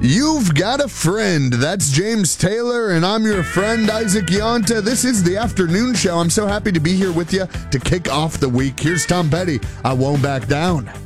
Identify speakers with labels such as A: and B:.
A: You've got a friend. That's James Taylor, and I'm your friend, Isaac Yonta. This is the afternoon show. I'm so happy to be here with you to kick off the week. Here's Tom Petty. I won't back down.